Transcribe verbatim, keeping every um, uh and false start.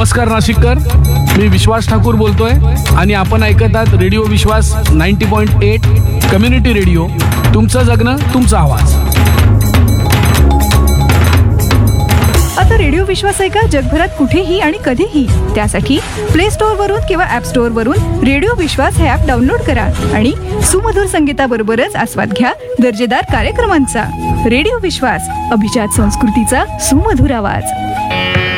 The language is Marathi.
नमस्कार नाशिककर, मी विश्वास ठाकूर बोलतोय आणि आपण ऐकत आहात रेडिओ विश्वास ninety point eight community radio. तुमचं जगणं तुमचा आवाज. आता रेडिओ विश्वास ऐका जगभरात कुठेही आणि कधीही. त्यासाठी प्ले स्टोअर वरून किंवा ऍप स्टोअर वरून रेडिओ विश्वास हे ऍप डाउनलोड करा आणि सुमधुर संगीताबरोबरच आस्वाद घ्या दर्जेदार कार्यक्रमांचा. रेडिओ विश्वास, अभिजात संस्कृतीचा सुमधुर आवाज.